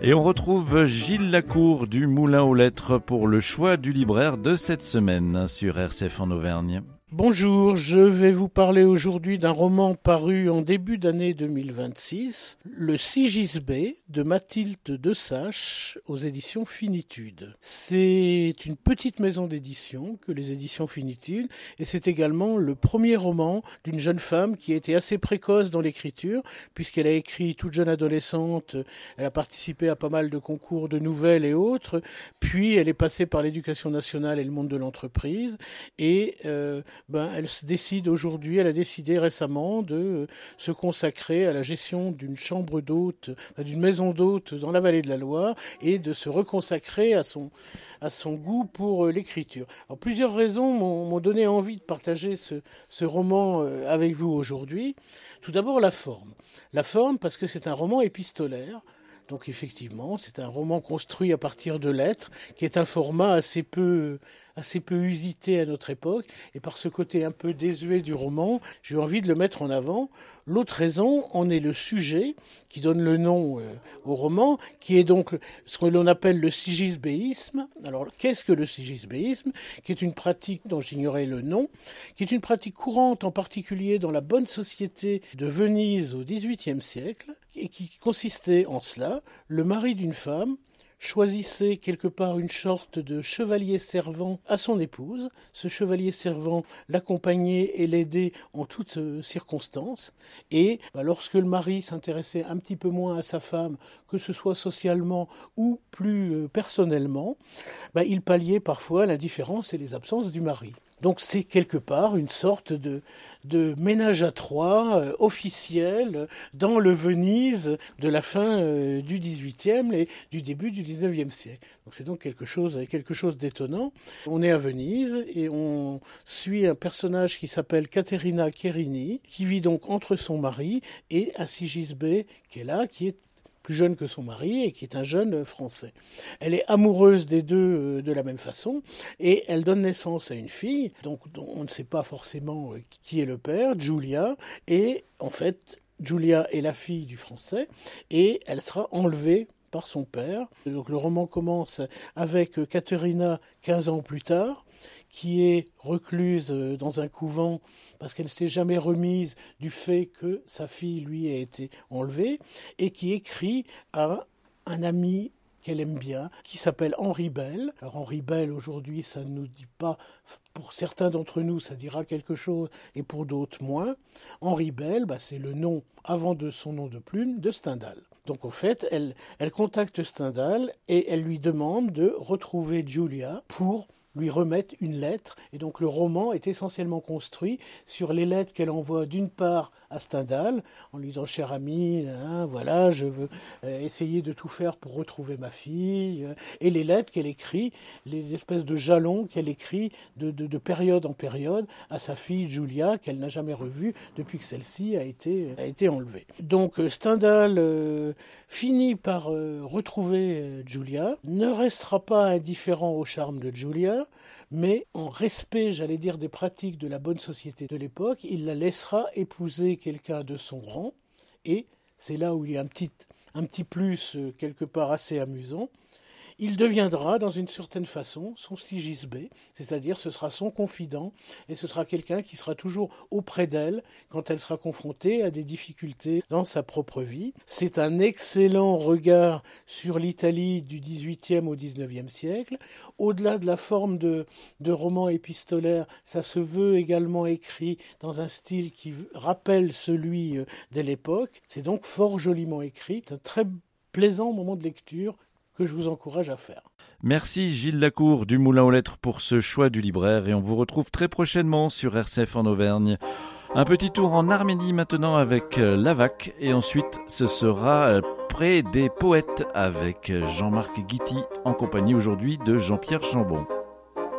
Et on retrouve Gilles Lacour du Moulin aux Lettres pour le choix du libraire de cette semaine sur RCF en Auvergne. Bonjour, je vais vous parler aujourd'hui d'un roman paru en début d'année 2026, Le Sigisbée de Mathilde Desache aux éditions Finitude. C'est une petite maison d'édition que les éditions Finitude et c'est également le premier roman d'une jeune femme qui a été assez précoce dans l'écriture puisqu'elle a écrit toute jeune adolescente, elle a participé à pas mal de concours de nouvelles et autres, puis elle est passée par l'éducation nationale et le monde de l'entreprise et elle se décide aujourd'hui, elle a décidé récemment de se consacrer à la gestion d'une chambre d'hôte, d'une maison d'hôte dans la vallée de la Loire et de se reconsacrer à son goût pour l'écriture. Alors, plusieurs raisons m'ont donné envie de partager ce roman avec vous aujourd'hui. Tout d'abord la forme. La forme parce que c'est un roman épistolaire. Donc effectivement, c'est un roman construit à partir de lettres, qui est un format assez peu usité à notre époque. Et par ce côté un peu désuet du roman, j'ai eu envie de le mettre en avant. L'autre raison en est le sujet, qui donne le nom au roman, qui est donc ce que l'on appelle le sigisbéisme. Alors, qu'est-ce que le sigisbéisme ? Qui est une pratique dont j'ignorais le nom, qui est une pratique courante, en particulier dans la bonne société de Venise au XVIIIe siècle, et qui consistait en cela. Le mari d'une femme choisissait quelque part une sorte de chevalier servant à son épouse. Ce chevalier servant l'accompagnait et l'aidait en toutes circonstances. Et lorsque le mari s'intéressait un petit peu moins à sa femme, que ce soit socialement ou plus personnellement, il palliait parfois l'indifférence et les absences du mari. Donc c'est quelque part une sorte de ménage à trois officiel dans le Venise de la fin du XVIIIe et du début du XIXe siècle. Donc c'est donc quelque chose d'étonnant. On est à Venise et on suit un personnage qui s'appelle Caterina Cherini, qui vit donc entre son mari et un Sigisbée qui est là, qui est plus jeune que son mari et qui est un jeune Français. Elle est amoureuse des deux de la même façon et elle donne naissance à une fille, donc dont on ne sait pas forcément qui est le père, Giulia, et en fait, Giulia est la fille du Français et elle sera enlevée par son père. Donc le roman commence avec Caterina 15 ans plus tard, qui est recluse dans un couvent parce qu'elle ne s'est jamais remise du fait que sa fille lui a été enlevée et qui écrit à un ami qu'elle aime bien, qui s'appelle Henri Belle. Alors Henri Belle, aujourd'hui, ça ne nous dit pas, pour certains d'entre nous, ça dira quelque chose, et pour d'autres moins. Henri Belle, c'est le nom, avant de son nom de plume, de Stendhal. Donc en fait, elle contacte Stendhal et elle lui demande de retrouver Giulia pour lui remettre une lettre. Et donc le roman est essentiellement construit sur les lettres qu'elle envoie d'une part à Stendhal, en lui disant « Cher ami, voilà, je veux essayer de tout faire pour retrouver ma fille », et les lettres qu'elle écrit, les espèces de jalons qu'elle écrit de période en période à sa fille Giulia, qu'elle n'a jamais revue depuis que celle-ci a été enlevée. Donc Stendhal finit par retrouver Giulia, ne restera pas indifférent au charme de Giulia, mais en respect, j'allais dire, des pratiques de la bonne société de l'époque, il la laissera épouser quelqu'un de son rang, et c'est là où il y a un petit plus quelque part assez amusant. Il deviendra, dans une certaine façon, son sigisbée, c'est-à-dire ce sera son confident et ce sera quelqu'un qui sera toujours auprès d'elle quand elle sera confrontée à des difficultés dans sa propre vie. C'est un excellent regard sur l'Italie du XVIIIe au XIXe siècle. Au-delà de la forme de roman épistolaire, ça se veut également écrit dans un style qui rappelle celui de l'époque. C'est donc fort joliment écrit. C'est un très plaisant moment de lecture que je vous encourage à faire. Merci Gilles Lacour du Moulin aux Lettres pour ce choix du libraire et on vous retrouve très prochainement sur RCF en Auvergne. Un petit tour en Arménie maintenant avec Lavac et ensuite ce sera près des poètes avec Jean-Marc Guity en compagnie aujourd'hui de Jean-Pierre Chambon.